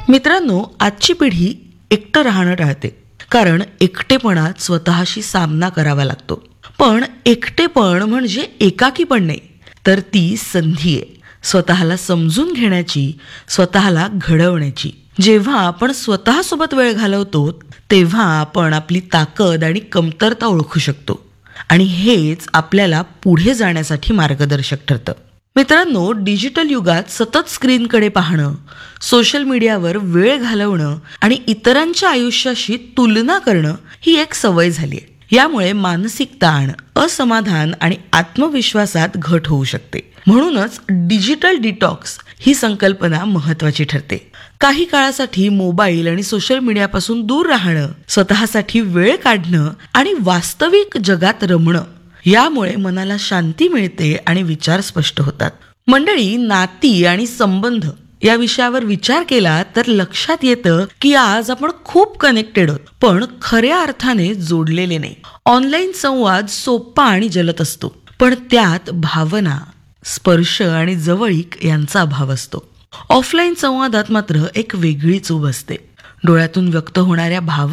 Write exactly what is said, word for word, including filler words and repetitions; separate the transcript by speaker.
Speaker 1: मित्रांनो, आजची पिढी एकटं राहणं टाळते, कारण एकटेपणात स्वतःशी सामना करावा लागतो. पण एकटेपण म्हणजे एकाकीपण नाही, तर ती संधी आहे स्वतःला समजून घेण्याची, स्वतःला घडवण्याची. जेव्हा आपण स्वतःसोबत वेळ घालवतो, तेव्हा आपण आपली ताकद आणि कमतरता ओळखू शकतो, आणि हेच आपल्याला पुढे जाण्यासाठी मार्गदर्शक ठरतं. मित्रांनो, डिजिटल युगात सतत स्क्रीनकडे पाहणं, सोशल मीडियावर वेळ घालवणं आणि इतरांच्या आयुष्याशी तुलना करणं ही एक सवय झाली आहे. यामुळे मानसिक ताण, असमाधान आणि आत्मविश्वासात घट होऊ शकते. म्हणूनच डिजिटल डिटॉक्स ही संकल्पना महत्त्वाची ठरते. काही काळासाठी मोबाईल आणि सोशल मीडियापासून दूर राहणं, स्वतःसाठी वेळ काढणं आणि वास्तविक जगात रमणं, यामुळे मनाला शांती मिळते आणि विचार स्पष्ट होतात. मंडळी, नाती आणि संबंध या विषयावर विचार केला तर लक्षात येतं की आज आपण खूप कनेक्टेड आहोत, पण खऱ्या अर्थाने जोडलेले नाही. ऑनलाईन संवाद सोपा आणि जलद असतो, पण त्यात भावना, स्पर्श आणि जवळीक यांचा अभाव असतो. ऑफलाईन संवादात मात्र एक वेगळीच ऊब असते. डोळ्यातून व्यक्त होणाऱ्या भावना